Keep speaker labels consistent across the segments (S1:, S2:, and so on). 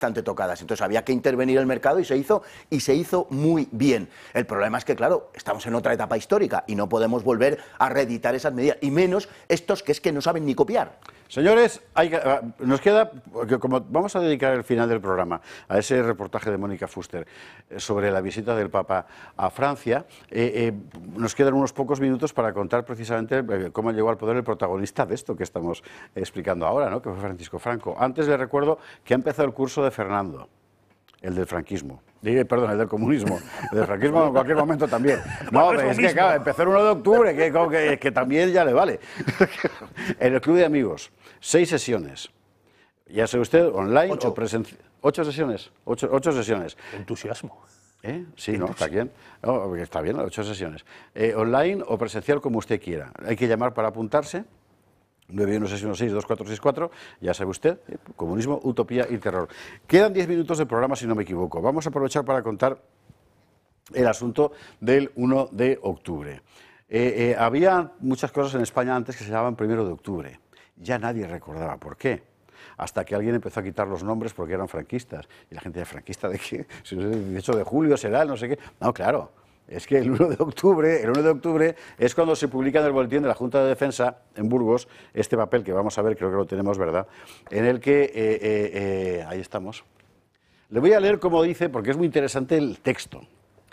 S1: bastante tocadas. Entonces había que intervenir el mercado y se hizo muy bien. El problema es que, claro, estamos en otra etapa histórica y no podemos volver a reeditar esas medidas, y menos estos que es que no saben ni copiar.
S2: Señores, nos queda, como vamos a dedicar el final del programa a ese reportaje de Mónica Fuster sobre la visita del Papa a Francia, nos quedan unos pocos minutos para contar precisamente cómo llegó al poder el protagonista de esto que estamos explicando ahora, ¿no?, que fue Francisco Franco. Antes les recuerdo que ha empezado el curso de Fernando, el del franquismo. Perdón, el del comunismo. El del franquismo en cualquier momento también. No, es que claro, empezó el 1 de octubre, que también ya le vale. En el Club de Amigos, 6 sesiones. Ya sabe usted, online o presencial. 8 sesiones. 8 sesiones.
S3: Entusiasmo.
S2: Sí, ¿no? ¿Está bien? No, está bien, 8 sesiones. Online o presencial, como usted quiera. Hay que llamar para apuntarse. 916162464, ya sabe usted, comunismo, utopía y terror. Quedan 10 minutos del programa, si no me equivoco. Vamos a aprovechar para contar el asunto del 1 de octubre. Había muchas cosas en España antes que se llamaban 1 de octubre. Ya nadie recordaba por qué. Hasta que alguien empezó a quitar los nombres porque eran franquistas. Y la gente decía, ¿franquista de qué? Si no es el 18 de julio, será el no sé qué. No, claro. Es que el 1 de octubre es cuando se publica en el boletín de la Junta de Defensa en Burgos este papel que vamos a ver, creo que lo tenemos, ¿verdad?, en el que, ahí estamos. Le voy a leer como dice, porque es muy interesante el texto.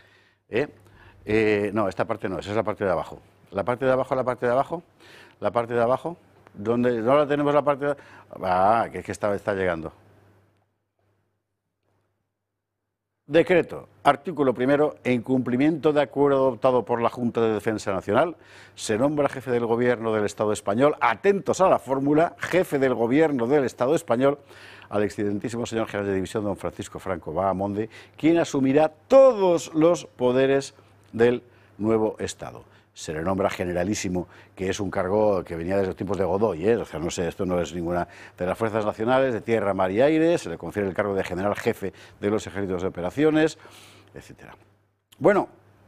S2: No, esta parte no, esa es la parte de abajo. La parte de abajo, la parte de abajo, la parte de abajo, donde no la tenemos la parte de abajo. Que es que está llegando. Decreto, artículo 1, en cumplimiento de acuerdo adoptado por la Junta de Defensa Nacional, se nombra jefe del Gobierno del Estado español, atentos a la fórmula, jefe del Gobierno del Estado español, al excelentísimo señor general de división, don Francisco Franco Bahamonde, quien asumirá todos los poderes del nuevo Estado. Se le nombra generalísimo, que es un cargo que venía desde los tiempos de Godoy, O sea, no sé, esto no es ninguna de las Fuerzas Nacionales, de Tierra, Mar y Aire, se le confiere el cargo de general jefe de los ejércitos de operaciones, etcétera. Bueno,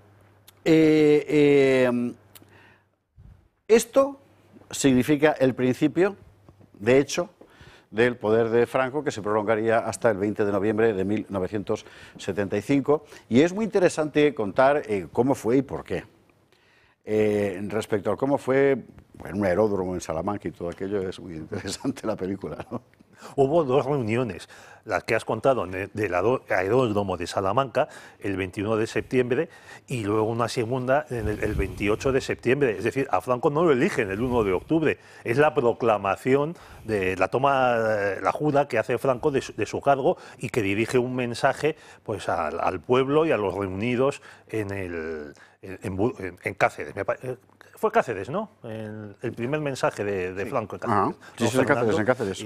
S2: esto significa el principio, de hecho, del poder de Franco, que se prolongaría hasta el 20 de noviembre de 1975, y es muy interesante contar cómo fue y por qué. Respecto a cómo fue en un aeródromo en Salamanca y todo aquello, es muy interesante la película, ¿no?
S3: Hubo 2 reuniones, las que has contado del aeródromo de Salamanca, el 21 de septiembre, y luego una segunda el 28 de septiembre. Es decir, a Franco no lo eligen el 1 de octubre, es la proclamación de la toma, la jura que hace Franco de su cargo y que dirige un mensaje pues al pueblo y a los reunidos en Cáceres. Fue Cáceres, ¿no? El primer mensaje de Franco en Cáceres.
S2: Sí, sí, en Cáceres.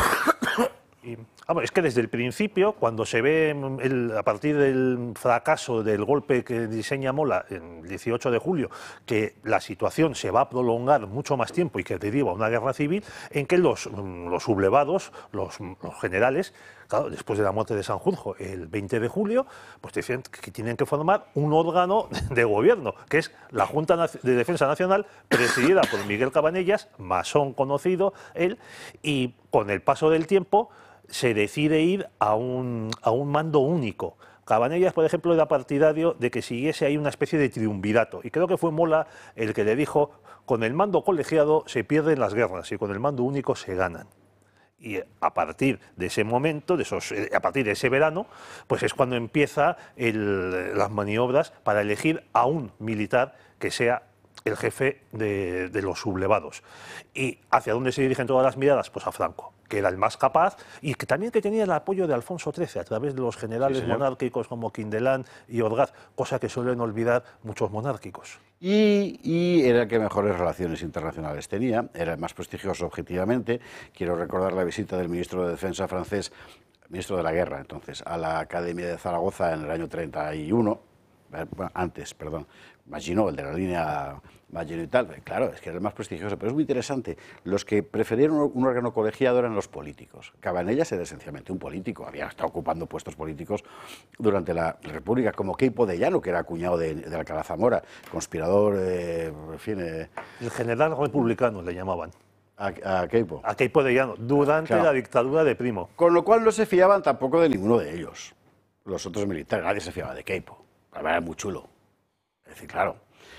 S3: Es que desde el principio, cuando se ve a partir del fracaso del golpe que diseña Mola el 18 de julio, que la situación se va a prolongar mucho más tiempo y que deriva a una guerra civil, en que los sublevados, los generales, claro, después de la muerte de Sanjurjo el 20 de julio, pues dicen que tienen que formar un órgano de gobierno, que es la Junta de Defensa Nacional, presidida por Miguel Cabanellas, masón conocido él, y con el paso del tiempo se decide ir a un mando único. Cabanellas, por ejemplo, era partidario de que siguiese ahí una especie de triunvirato, y creo que fue Mola el que le dijo: con el mando colegiado se pierden las guerras y con el mando único se ganan. Y a partir de ese momento, a partir de ese verano, pues es cuando empieza las maniobras para elegir a un militar que sea el jefe de los sublevados. ¿Y hacia dónde se dirigen todas las miradas? Pues a Franco, que era el más capaz y que también tenía el apoyo de Alfonso XIII a través de los generales monárquicos como Quindelán y Orgaz, cosa que suelen olvidar muchos monárquicos.
S2: Y era el que mejores relaciones internacionales tenía, era el más prestigioso objetivamente. Quiero recordar la visita del ministro de Defensa francés, ministro de la Guerra entonces, a la Academia de Zaragoza en el año 31, antes, perdón, Maginot, el de la línea Maginot y tal, claro, es que era el más prestigioso, pero es muy interesante. Los que preferieron un órgano colegiado eran los políticos. Cabanellas era esencialmente un político, había estado ocupando puestos políticos durante la República, como Queipo de Llano, que era cuñado de Alcalá Zamora, conspirador, en fin...
S3: El general republicano le llamaban.
S2: A Queipo.
S3: A Queipo de Llano, durante
S2: Claro.
S3: la dictadura de Primo.
S2: Con lo cual no se fiaban tampoco de ninguno de ellos. Los otros militares, nadie se fiaba de Queipo. Era muy chulo. Es decir, claro.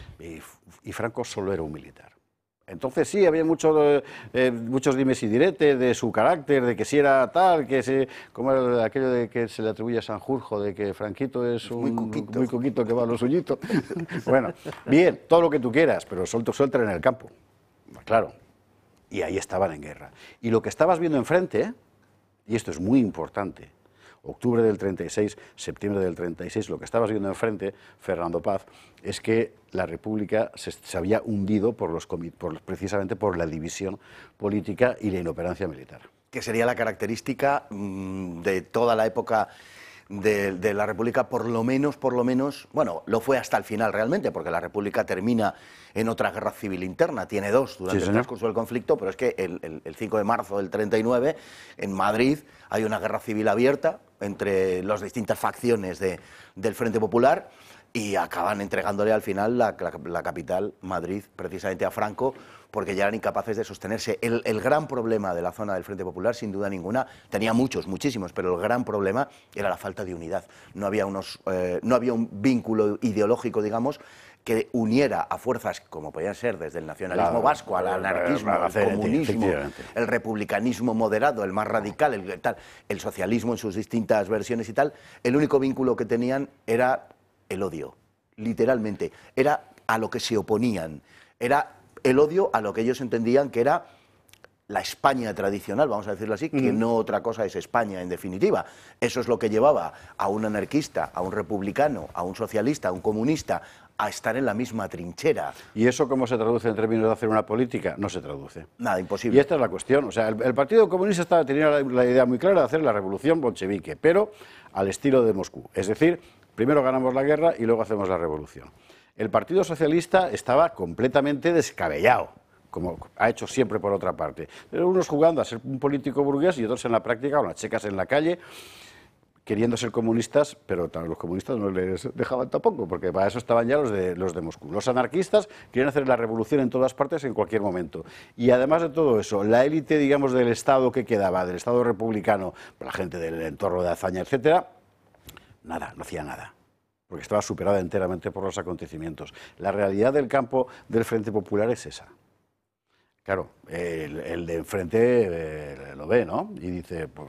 S2: Y Franco solo era un militar. Entonces sí, había muchos dimes y diretes de su carácter, de que si era tal, que se, como era aquello de que se le atribuye a Sanjurjo, de que Franquito es un muy cuquito que va a lo suyito. Bueno, bien, todo lo que tú quieras, pero suelto en el campo. Claro. Y ahí estaban en guerra. Y lo que estabas viendo enfrente, y esto es muy importante, octubre del 36, septiembre del 36, lo que estabas viendo enfrente, Fernando Paz, es que la República se había hundido precisamente por la división política y la inoperancia militar.
S1: Que sería la característica de toda la época de la República, por lo menos, bueno, lo fue hasta el final realmente, porque la República termina en otra guerra civil interna, tiene dos durante el transcurso del conflicto, pero es que el 5 de marzo del 39, en Madrid, hay una guerra civil abierta entre las distintas facciones del Frente Popular y acaban entregándole al final la capital, Madrid, precisamente a Franco, porque ya eran incapaces de sostenerse. El gran problema de la zona del Frente Popular, sin duda ninguna, tenía muchísimos, pero el gran problema era la falta de unidad. No había un vínculo ideológico, digamos, que uniera a fuerzas como podían ser desde el nacionalismo vasco al anarquismo, al comunismo, el republicanismo moderado, el más radical, el socialismo en sus distintas versiones y tal. El único vínculo que tenían era el odio, literalmente. Era a lo que se oponían, era el odio a lo que ellos entendían que era la España tradicional, vamos a decirlo así, que no otra cosa es España en definitiva. Eso es lo que llevaba a un anarquista, a un republicano, a un socialista, a un comunista, a estar en la misma trinchera.
S2: ¿Y eso cómo se traduce en términos de hacer una política? No se traduce.
S1: Nada, imposible.
S2: Y esta es la cuestión. O sea, el Partido Comunista tenía la idea muy clara de hacer la revolución bolchevique, pero al estilo de Moscú. Es decir, primero ganamos la guerra y luego hacemos la revolución. El Partido Socialista estaba completamente descabellado, como ha hecho siempre por otra parte. Pero unos jugando a ser un político burgués y otros en la práctica, unas checas en la calle, queriendo ser comunistas, pero los comunistas no les dejaban tampoco, porque para eso estaban ya los de Moscú. Los anarquistas querían hacer la revolución en todas partes, en cualquier momento. Y además de todo eso, la élite, digamos, del Estado que quedaba, del Estado republicano, la gente del entorno de Azaña, etcétera, nada, no hacía nada, porque estaba superada enteramente por los acontecimientos. La realidad del campo del Frente Popular es esa. Claro, el de enfrente lo ve, ¿no? Y dice, pues,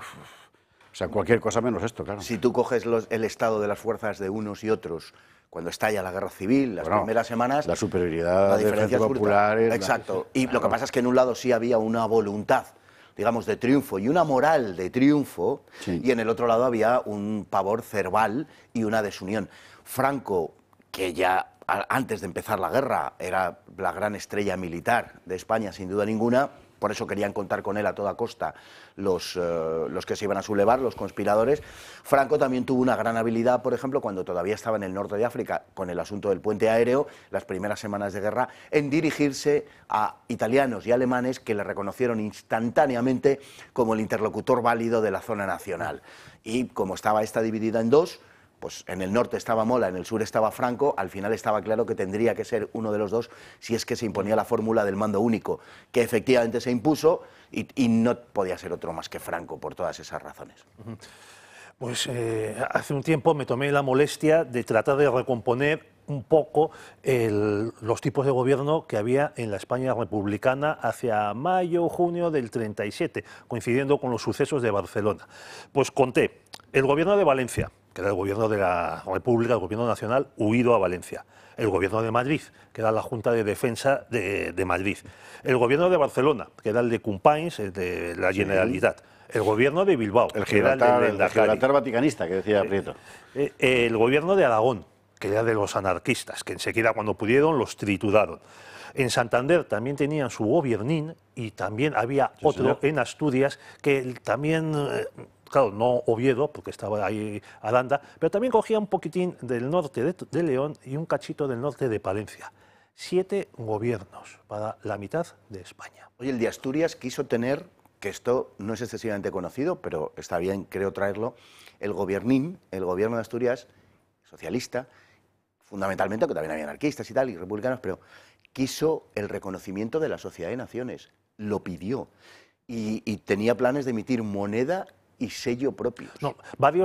S2: o sea, cualquier cosa menos esto, claro.
S1: Si tú coges el estado de las fuerzas de unos y otros, cuando estalla la guerra civil, las primeras semanas,
S2: la superioridad del Frente Popular es...
S1: Exacto. Y lo que pasa es que en un lado sí había una voluntad, digamos, de triunfo y una moral de triunfo, y en el otro lado había un pavor cerval y una desunión. Franco, que ya antes de empezar la guerra era la gran estrella militar de España, sin duda ninguna, por eso querían contar con él a toda costa los que se iban a sublevar, los conspiradores. Franco también tuvo una gran habilidad, por ejemplo, cuando todavía estaba en el norte de África, con el asunto del puente aéreo, las primeras semanas de guerra, en dirigirse a italianos y alemanes que le reconocieron instantáneamente como el interlocutor válido de la zona nacional. Y como estaba esta dividida en dos, pues en el norte estaba Mola, en el sur estaba Franco, al final estaba claro que tendría que ser uno de los dos si es que se imponía la fórmula del mando único, que efectivamente se impuso y no podía ser otro más que Franco por todas esas razones.
S3: Pues hace un tiempo me tomé la molestia de tratar de recomponer un poco los tipos de gobierno que había en la España republicana hacia mayo, junio del 37, coincidiendo con los sucesos de Barcelona. Pues conté el gobierno de Valencia, que era el gobierno de la República, el gobierno nacional, huido a Valencia. El gobierno de Madrid, que era la Junta de Defensa de Madrid. El gobierno de Barcelona, que era el de Companys, el de la Generalitat. El gobierno de Bilbao,
S2: el
S3: que era el de
S2: Gibraltar vaticanista, que decía Prieto.
S3: El gobierno de Aragón, que era de los anarquistas, que enseguida cuando pudieron los trituraron. En Santander también tenían su gobiernín y también había otro en Asturias que también... Claro, no Oviedo, porque estaba ahí Aranda, pero también cogía un poquitín del norte de León y un cachito del norte de Palencia. 7 gobiernos para la mitad de España.
S1: Oye, el de Asturias quiso tener, que esto no es excesivamente conocido, pero está bien, creo traerlo, el gobiernín, el gobierno de Asturias, socialista, fundamentalmente, que también había anarquistas y tal, y republicanos, pero quiso el reconocimiento de la Sociedad de Naciones. lo pidió y tenía planes de emitir moneda y sello propios.
S3: No, varios